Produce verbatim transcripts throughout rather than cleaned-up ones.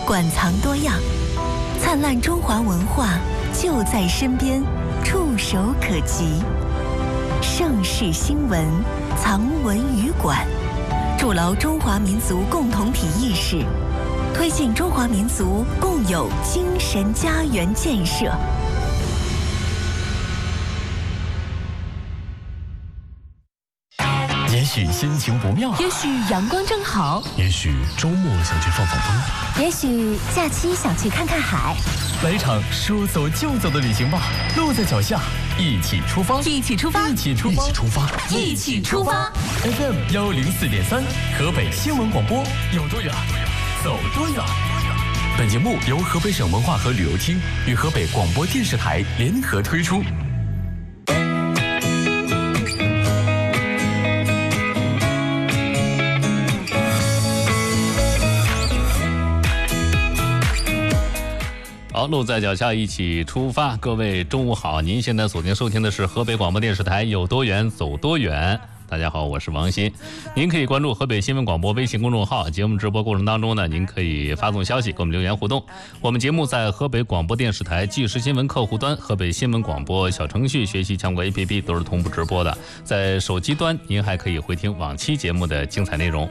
馆藏多样，灿烂中华文化就在身边，触手可及。盛世新闻藏文语馆，筑牢中华民族共同体意识，推进中华民族共有精神家园建设。 也许心情不妙， 也许阳光正好， 也许周末想去放放风， 也许假期想去看看海。 来一场说走就走的旅行吧，路在脚下，一起出发， 一起出发， 一起出发， 一起出发，一起出发。 F M 幺零四点三，河北新闻广播，有多远，走多远。本节目由河北省文化和旅游厅与河北广播电视台联合推出。好，路在脚下，一起出发。各位中午好，您现在锁定收听的是河北广播电视台有多远走多远。大家好，我是王鑫。您可以关注河北新闻广播微信公众号，节目直播过程当中呢，您可以发送消息给我们留言互动。我们节目在河北广播电视台即时新闻客户端、河北新闻广播小程序、学习强国 A P P 都是同步直播的。在手机端，您还可以回听往期节目的精彩内容。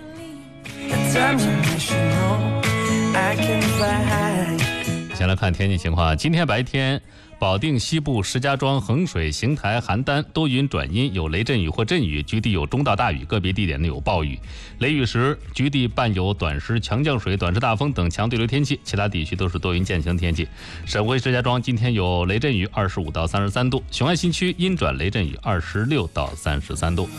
先来看天气情况，今天白天保定西部、石家庄、衡水、邢台、邯郸多云转阴，有雷阵雨或阵雨，局地有中到大雨，个别地点呢有暴雨。雷雨时，局地伴有短时强降水、短时大风等强对流天气，其他地区都是多云见晴天气。省会石家庄今天有雷阵雨，二十五到三十三度；雄安新区阴转雷阵雨，二十六到三十三度。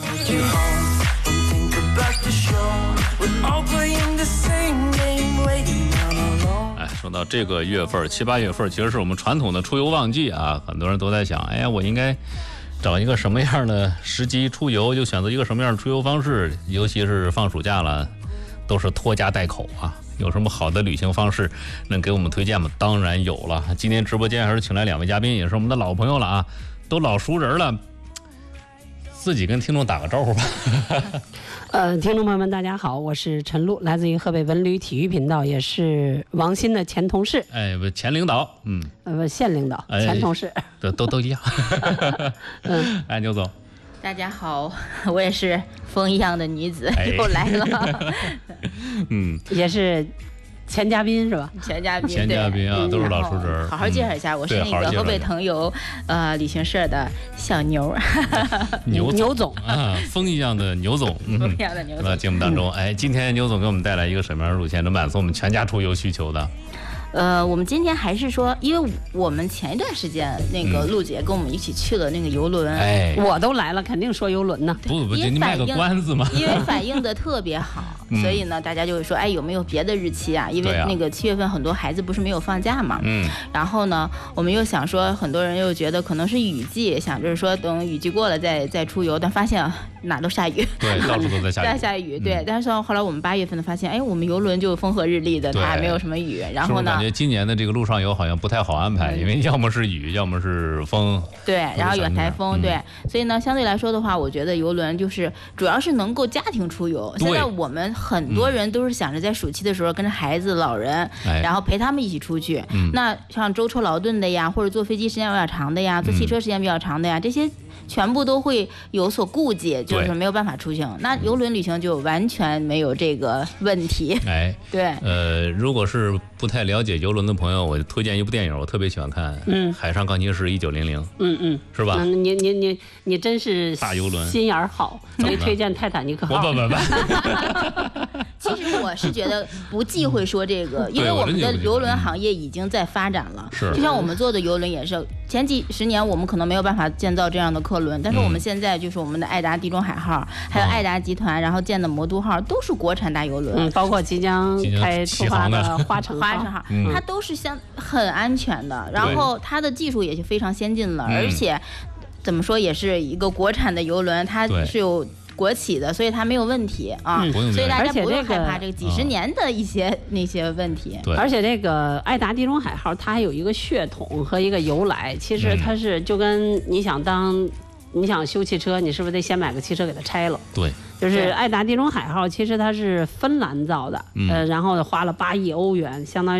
哎，说到这个月份，七八月份其实是我们传统的出游旺季啊，很多人都在想，哎呀，我应该找一个什么样的时机出游，就选择一个什么样的出游方式，尤其是放暑假了，都是拖家带口啊。有什么好的旅行方式能给我们推荐吗？当然有了。今天直播间还是请来两位嘉宾，也是我们的老朋友了啊，都老熟人了，自己跟听众打个招呼吧。 呃，听众朋友们，大家好，我是陈露，来自于河北文旅体育频道，也是王鑫的前同事。 哎，不，前领导，嗯， 呃，现领导，前同事， 哎、都都都一样。嗯，哎，牛总， 大家好，我也是风一样的女子，哎、又来了。 嗯，也是。前嘉宾是吧？ 前嘉宾， 前嘉宾啊，都是老熟人。 好好介绍一下，嗯、我是那个河北腾游呃旅行社的小牛， 牛牛总啊，风一样的牛总， 风一样的牛总。 那节目当中，哎，今天牛总给我们带来一个什么样的路线，能满足我们全家出游需求的？ 呃，我们今天还是说，因为我们前一段时间那个陆姐跟我们一起去了那个游轮， 哎， 我都来了，肯定说游轮呢。 不不，你卖个关子嘛。 因为反应的特别好，所以呢，大家就会说，哎，有没有别的日期啊？因为那个七月份很多孩子不是没有放假嘛。嗯。然后呢，我们又想说，很多人又觉得可能是雨季，想着说等雨季过了再再出游，但发现哪都下雨。 对，到处都在下雨。 在下雨，对。嗯、但是后来我们八月份的发现，哎，我们游轮就风和日丽的，它还没有什么雨。然后呢？ 感觉今年的这个路上游好像不太好安排，因为要么是雨，要么是风。 对，然后有台风，嗯、对，所以呢，相对来说的话，我觉得游轮就是主要是能够家庭出游。现在我们很多人都是想着在暑期的时候跟着孩子、老人，嗯、然后陪他们一起出去。嗯、那像舟车劳顿的呀，或者坐飞机时间比较长的呀，坐汽车时间比较长的呀，嗯、这些全部都会有所顾忌，就是没有办法出行。那游轮旅行就完全没有这个问题。 哎， 对， 呃，如果是不太了解游轮的朋友，我推荐一部电影，我特别喜欢看，嗯，《海上钢琴师一九零零》， 嗯嗯， 是吧？ 嗯，你你你你真是大游轮， 心眼好，没推荐泰坦尼克号。 不不不。 其实我是觉得不忌讳说这个，因为我们的游轮行业已经在发展了。是，就像我们做的游轮也是，前几十年我们可能没有办法建造这样的客轮，但是我们现在就是我们的爱达地中海号，还有爱达集团，然后建的魔都号都是国产大游轮， 嗯，包括即将开出发的花城花城号，它都是相很安全的，然后它的技术也是非常先进了，而且怎么说也是一个国产的游轮，它是有国企的，所以它没有问题啊，嗯、所以大家不用害怕这个几十年的一些、嗯、那些问题。 对， 而且这个爱达地中海号它还有一个血统和一个由来，其实它是就跟你想当。你想修汽车，你是不是得先买个汽车给它拆了？ 对， 就是爱达地中海号，其实它是芬兰造的，嗯、呃，然后花了八亿欧元，相当于。